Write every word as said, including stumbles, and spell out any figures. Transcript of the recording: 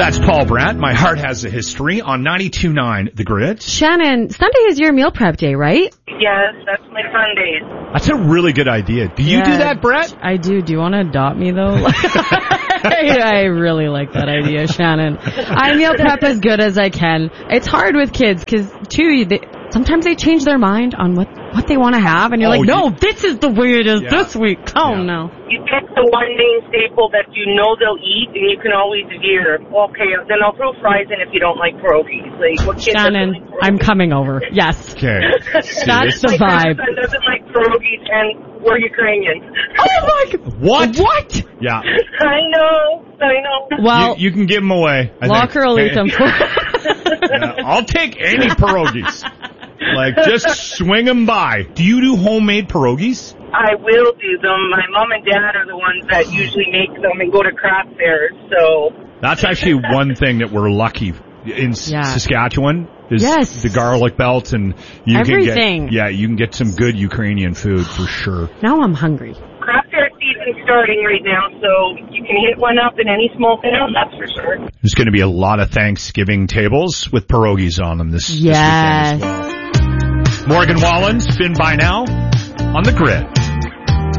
That's Paul Brandt. My Heart Has a History on ninety-two point nine The Grid. Shannon, Sunday is your meal prep day, right? Yes, that's my Sundays. That's a really good idea. Do you Yeah, do that, Brett? I do. Do you want to adopt me, though? I, I really like that idea, Shannon. I meal prep as good as I can. It's hard with kids because, too, they, sometimes they change their mind on what, what they want to have, and you're Oh, like, no, you- this is the way it is Yeah. this week. Oh, Yeah. no. You pick the one main staple that you know they'll eat, and you can always veer. Okay, then I'll throw fries in if you don't like pierogies. Like, what kids doesn't Shannon, like pierogies? I'm coming over. Yes. Okay. That's the My vibe. grandson doesn't like pierogies, and we're Ukrainian. Oh, my God. What? What? Yeah. I know, I know. Well, you, you can give them away. I Walker think. will eat them. Yeah, I'll take any pierogies. Like, just swing them by. Do you do homemade pierogies? I will do them. My mom and dad are the ones that usually make them and go to craft fairs, so... That's actually one thing that we're lucky in S- Yeah. Saskatchewan is Yes. the garlic belt, and you Everything. can get yeah, you can get some good Ukrainian food for sure. Now I'm hungry. Craft fair season's starting right now, so you can hit one up in any small town, that's for sure. There's going to be a lot of Thanksgiving tables with pierogies on them this, Yes. this weekend as well. Morgan Wallen, Spin By Now on The Grid.